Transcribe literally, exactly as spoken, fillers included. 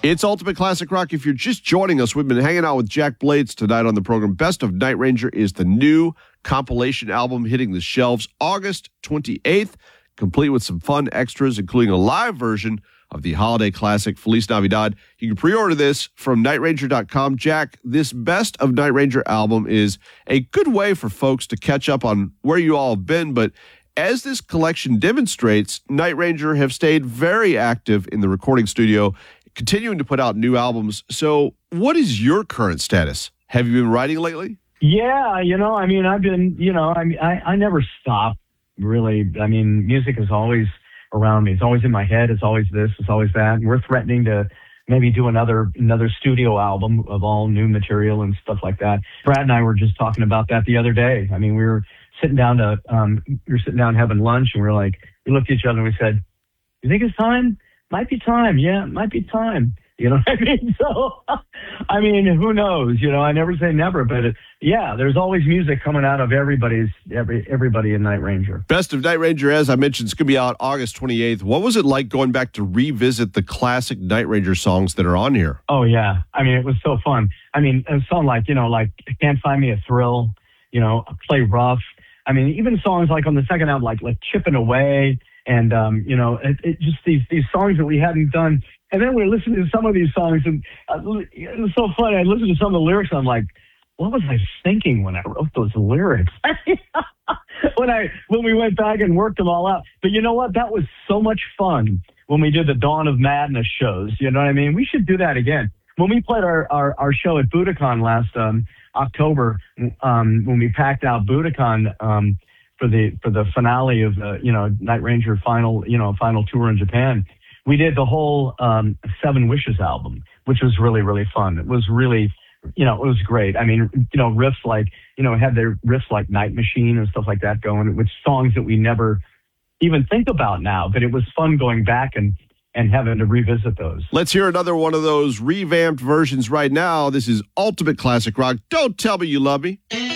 It's Ultimate Classic Rock. If you're just joining us, we've been hanging out with Jack Blades tonight on the program. Best of Night Ranger is the new compilation album hitting the shelves August twenty-eighth, complete with some fun extras, including a live version of the holiday classic Feliz Navidad. You can pre-order this from night ranger dot com. Jack, this Best of Night Ranger album is a good way for folks to catch up on where you all have been, but as this collection demonstrates, Night Ranger have stayed very active in the recording studio, continuing to put out new albums. So what is your current status? Have you been writing lately? Yeah, you know, I mean, I've been, you know, I mean, I, I never stop, really. I mean, music is always around me. It's always in my head. It's always this. It's always that. And we're threatening to maybe do another another studio album of all new material and stuff like that. Brad and I were just talking about that the other day. I mean, we were sitting down to, um, we were sitting down having lunch, and we were like, we looked at each other and we said, you think it's time? Might be time. Yeah, it might be time. You know what I mean? So, I mean, who knows? You know, I never say never, but it, yeah, there's always music coming out of everybody's, every everybody in Night Ranger. Best of Night Ranger, as I mentioned, it's going to be out August twenty-eighth. What was it like going back to revisit the classic Night Ranger songs that are on here? Oh, yeah. I mean, it was so fun. I mean, a song like, you know, like Can't Find Me a Thrill, you know, Play Rough. I mean, even songs like on the second album, like, like Chipping Away. And, um, you know, it, it just these, these songs that we hadn't done. And then we're listening to some of these songs, and uh, it was so funny. I listened to some of the lyrics, and I'm like, what was I thinking when I wrote those lyrics? when I when we went back and worked them all out. But you know what? That was so much fun when we did the Dawn of Madness shows. You know what I mean? We should do that again. When we played our, our, our show at Budokan last um, October, um, when we packed out Budokan, um, for the for the finale of the you know Night Ranger final you know final tour in Japan, we did the whole um, Seven Wishes album, which was really really fun. It was really you know it was great. I mean you know riffs like you know had their riffs like Night Machine and stuff like that going, with songs that we never even think about now. But it was fun going back and and having to revisit those. Let's hear another one of those revamped versions right now. This is Ultimate Classic Rock. Don't Tell Me You Love Me.